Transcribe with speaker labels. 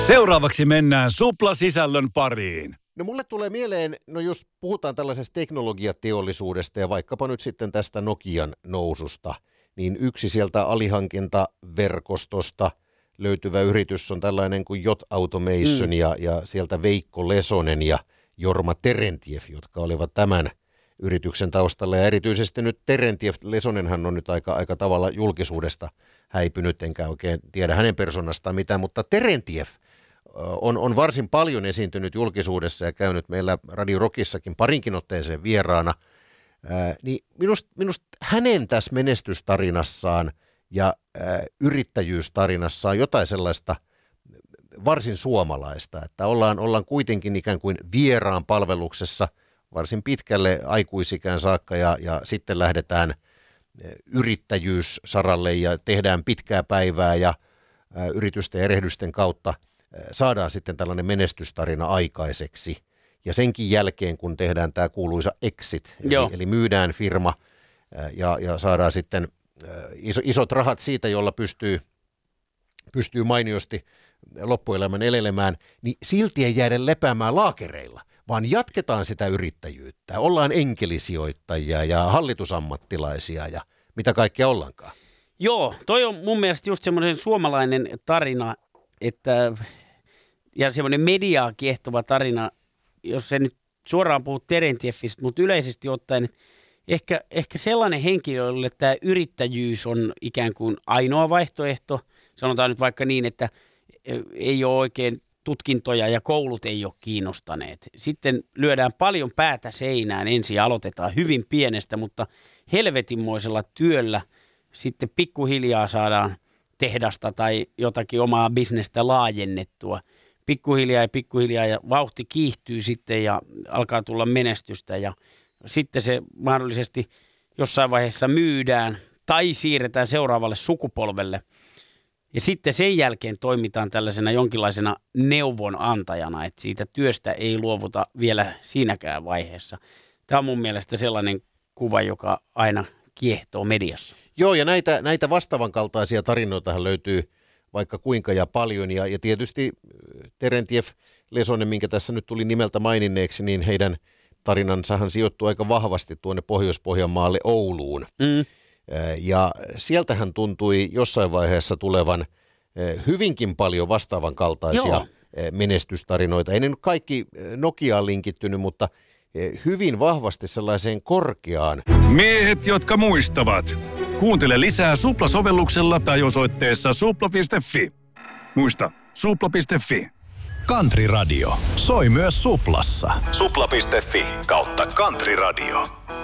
Speaker 1: Seuraavaksi mennään Supla-sisällön pariin.
Speaker 2: No mulle tulee mieleen, jos puhutaan tällaisesta teknologiateollisuudesta ja vaikkapa nyt sitten tästä Nokian noususta, niin yksi sieltä alihankintaverkostosta löytyvä yritys on tällainen kuin J Automation ja sieltä Veikko Lesonen ja Jorma Terentiev, jotka olivat tämän yrityksen taustalla. Ja erityisesti nyt Terentiev, Lesonenhan on nyt aika tavalla julkisuudesta häipynyt, enkä oikein tiedä hänen persoonastaan mitään, mutta Terentiev on varsin paljon esiintynyt julkisuudessa ja käynyt meillä Radio Rockissakin parinkin otteeseen vieraana. Niin minusta hänen tässä menestystarinassaan ja yrittäjyystarinassaan jotain sellaista varsin suomalaista, että ollaan kuitenkin ikään kuin vieraan palveluksessa varsin pitkälle aikuisikään saakka ja sitten lähdetään yrittäjyyssaralle ja tehdään pitkää päivää ja yritysten ja erehdysten kautta saadaan sitten tällainen menestystarina aikaiseksi. Ja senkin jälkeen, kun tehdään tämä kuuluisa exit, eli myydään firma ja saadaan sitten isot rahat siitä, jolla pystyy mainiosti loppuelämän elelemään, niin silti ei jäädä lepäämään laakereilla, vaan jatketaan sitä yrittäjyyttä. Ollaan enkelisijoittajia ja hallitusammattilaisia ja mitä kaikkea ollaankaan.
Speaker 3: Joo, toi on mun mielestä just semmoinen suomalainen tarina, ja semmoinen mediaa kiehtova tarina, jos se nyt suoraan puhuu Terentieffistä, mutta yleisesti ottaen, että ehkä sellainen henkilö, jolle tämä yrittäjyys on ikään kuin ainoa vaihtoehto. Sanotaan nyt vaikka niin, että ei ole oikein tutkintoja ja koulut ei ole kiinnostaneet. Sitten lyödään paljon päätä seinään ensin ja aloitetaan hyvin pienestä, mutta helvetinmoisella työllä sitten pikkuhiljaa saadaan tehdasta tai jotakin omaa bisnestä laajennettua. Pikkuhiljaa ja vauhti kiihtyy sitten ja alkaa tulla menestystä ja sitten se mahdollisesti jossain vaiheessa myydään tai siirretään seuraavalle sukupolvelle. Ja sitten sen jälkeen toimitaan tällaisena jonkinlaisena neuvonantajana, että siitä työstä ei luovuta vielä siinäkään vaiheessa. Tämä on mun mielestä sellainen kuva, joka aina kiehtoo mediassa.
Speaker 2: Joo, ja näitä vastaavan kaltaisia tarinoitahan löytyy vaikka kuinka ja paljon. Ja tietysti Terentiev, Lesonen, minkä tässä nyt tuli nimeltä maininneeksi, niin heidän tarinansahan sijoittuu aika vahvasti tuonne Pohjois-Pohjanmaalle Ouluun. Ja sieltähän tuntui jossain vaiheessa tulevan hyvinkin paljon vastaavan kaltaisia menestystarinoita. Ei ne nyt kaikki Nokiaan linkittynyt, mutta hyvin vahvasti sellaiseen korkeaan.
Speaker 1: Miehet, jotka muistavat. Kuuntele lisää Supla-sovelluksella tai osoitteessa supla.fi. Muista, supla.fi.
Speaker 4: Country Radio soi myös Suplassa. Supla.fi/Country Radio.